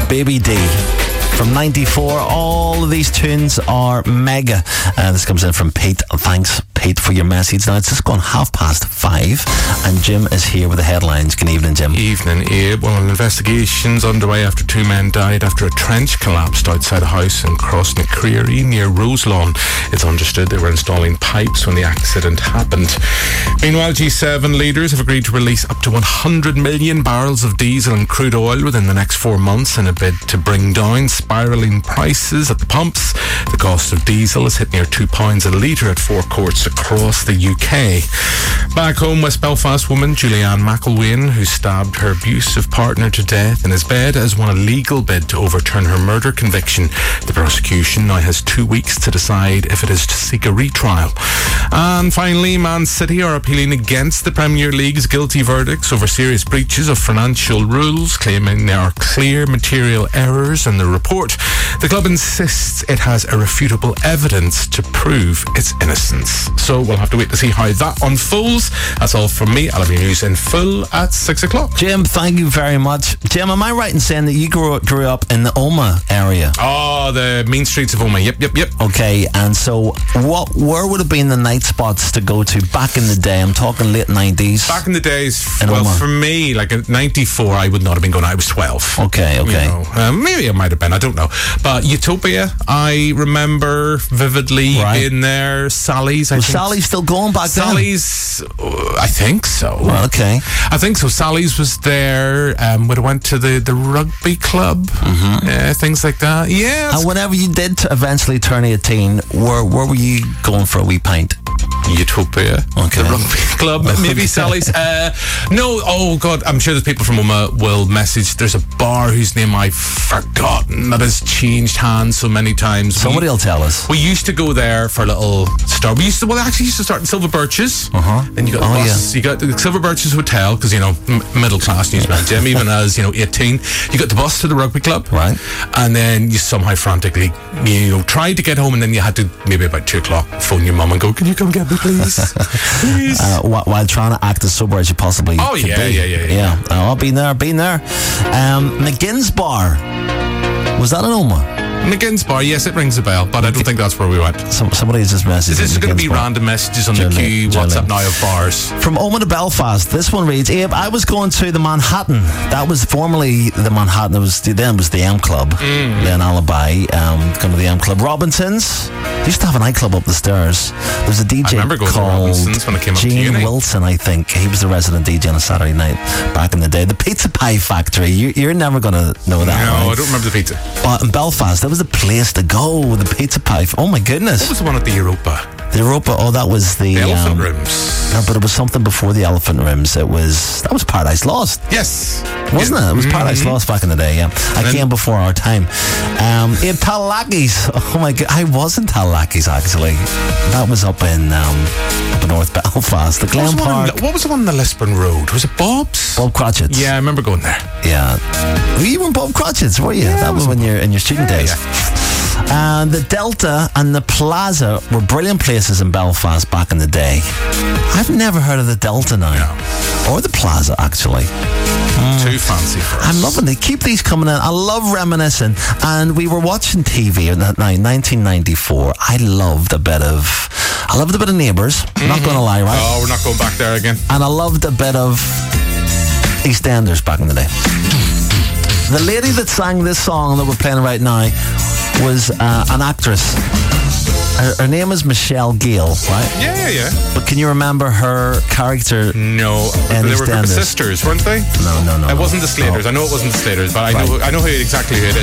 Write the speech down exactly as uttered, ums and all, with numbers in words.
Baby D. From ninety-four, all of these tunes are mega. Uh, this comes in from Pete. Thanks, Pete, for your message. Now, it's just gone half past five, and Jim is here with the headlines. Good evening, Jim. Evening, Abe. Well, an investigation's underway after two men died after a trench collapsed outside a house in Crossnacreary near Roselawn. It's understood they were installing pipes when the accident happened. Meanwhile, G seven leaders have agreed to release up to one hundred million barrels of diesel and crude oil within the next four months in a bid to bring down spiralling prices at the pumps. The cost of diesel has hit near two pounds a litre at forecourts across the U K. Back home, West Belfast woman Julianne McElwain, who stabbed her abusive partner to death in his bed, has won a legal bid to overturn her murder conviction. The prosecution now has two weeks to decide if it is to seek a retrial. And finally, Man City are appealing against the Premier League's guilty verdicts over serious breaches of financial rules, claiming there are clear material errors in the report. The club insists it has irrefutable evidence to prove its innocence. So we'll have to wait to see how that unfolds. That's all from me. I'll have your news in full at six o'clock. Jim, thank you very much. Jim, am I right in saying that you grew, grew up in the Omagh area? Oh, the main streets of Omagh. Yep, yep, yep. Okay, and so what? Where would have been the night spots to go to back in the day? I'm talking late nineties. Back in the days, in well, Omagh. for me, like in ninety-four, I would not have been going out. I was twelve. Okay, okay. You know, um, maybe I might have been. I don't know. But Utopia, I remember vividly Right. in there. Sally's, I Was think. Sally still going back then? Sally's, uh, I think so. Well, okay. I think so. Sally's was there. Um, would have went to the, the rugby club, mm-hmm. uh, things like that. Yeah. And whenever you did t- eventually turn eighteen, where where were you going for a wee pint? Utopia, Okay. the rugby club, maybe Sally's. Uh, no, oh God, I'm sure there's people from Omagh will message. There's a bar whose name I've forgotten that has changed hands so many times. Somebody we, will tell us. We used to go there for a little start. We used to, well, actually used to start in Silver Birches. Uh-huh. Then you got the Oh, bus. You got the Silver Birches Hotel, because, you know, m- middle class newsman, Jim, even as, you know, eighteen. You got the bus to the rugby club. Right. And then you somehow frantically, you know, tried to get home, and then you had to, maybe about two o'clock, phone your mum and go, can you come get me, please? Please. Uh, wh- while trying to act as sober as you possibly Oh, could yeah, be. yeah, yeah, yeah. Yeah. Oh, I've been there, been there. Um, McGinn's Bar. Was that an Omagh? McGinn's Bar, yes, it rings a bell, but I don't think that's where we went. Some, somebody's just messaged. Is this going to be bar. random messages on Julie, the queue Julie. WhatsApp now of bars? From Omagh to Belfast, this one reads, Abe, I was going to the Manhattan. That was formerly the Manhattan. It was, then it was the M Club. Mm. Then Alibi. Um, going to the M Club. Robinson's. They used to have a nightclub up the stairs. There was a D J I remember going to called Robinson's when I came up to Gene uni. Wilson, I think. He was the resident D J on a Saturday night back in the day. The Pizza Pie Factory. You, you're never going to know that. No, right? I don't remember the pizza. But in Belfast, that was the place to go. The Pizza Pie. Oh my goodness. What was the one at the Europa? The Europa. Oh, that was the, The Elephant um, Rooms. No, but it was something before the Elephant Rooms. It was that was Paradise Lost, Yes. wasn't it? It was Paradise Lost back in the day. Yeah, I then- came before our time. Um, in Tallackis. Oh my god, I was in Tallackis actually. That was up in um, up in North Belfast. The What Glen was, the one Park. in, what was the one on the Lisburn Road? Was it Bob's? Bob Cratchit's. Yeah, I remember going there. Yeah. You were in Bob Cratchit's, were you? Yeah, that I was was when you're in your student Yeah, days. yeah. And the Delta and the Plaza were brilliant places in Belfast back in the day. I've never heard of the Delta now. No. Or the Plaza, actually. Too fancy for us. I'm loving they keep these coming in. I love reminiscing. And we were watching T V in that night, nineteen ninety-four. I loved a bit of I loved a bit of Neighbours. I'm not going to lie, right? Oh, we're not going back there again. And I loved a bit of EastEnders back in the day. The lady that sang this song that we're playing right now was uh, an actress. Her, her name is Michelle Gale, right? Yeah, yeah, yeah. But can you remember her character? No, And they were a group of EastEnders. sisters, weren't they? No, no, no. It no. wasn't the Slaters. No. I know it wasn't the Slaters, but I know Right. I know who exactly who it is.